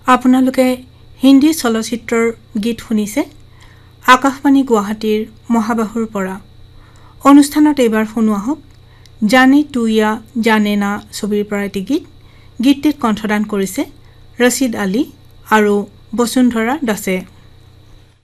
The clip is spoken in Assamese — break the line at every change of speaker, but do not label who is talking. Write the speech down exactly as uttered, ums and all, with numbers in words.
আপোনালোকে হিন্দী চলচ্চিত্ৰৰ গীত শুনিছে আকাশবাণী গুৱাহাটীৰ মহাবাহুৰ পৰা। অনুষ্ঠানত এইবাৰ শুনোৱা হওক জানে তু ইয়া জানে না ছবিৰ পৰা এটি গীত। গীতটিত কণ্ঠদান কৰিছে ৰছিদ আলী আৰু বসুন্ধৰা দাসে।